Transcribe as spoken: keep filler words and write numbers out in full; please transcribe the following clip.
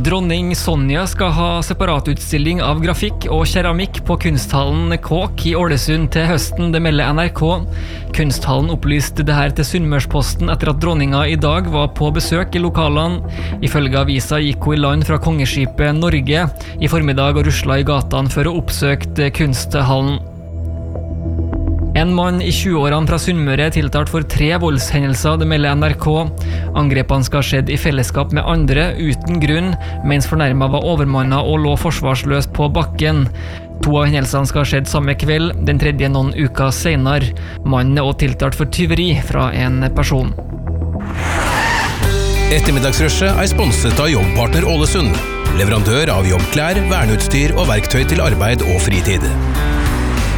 Dronning Sonja skal ha separatutstilling av grafikk og keramikk på kunsthallen Kåk i Ålesund til høsten, det melder N R K. Kunsthallen opplyste det her til Sunnmørsposten etter at dronninga i dag var på besøk i lokalene. Ifølge avisa gikk hun i land fra kongeskipet Norge i formiddag og rusla i gatene før hun oppsøkte kunsthallen. En mann i tjueårene fra Sunnmøre er tiltalt for tre voldshendelser, det melder N R K. Angrepene skal ha skjedd i fellesskap med andre, uten grunn, mens fornærmet var overmannet og lå forsvarsløst på bakken. To av hendelsene skal ha skjedd samme kveld, den tredje noen uker senere. Mannen er også tiltalt for tyveri fra en person. Ettermiddagsrushet er sponset av Jobbpartner Ålesund, leverandør av jobbklær, verneutstyr og verktøy til arbeid og fritid.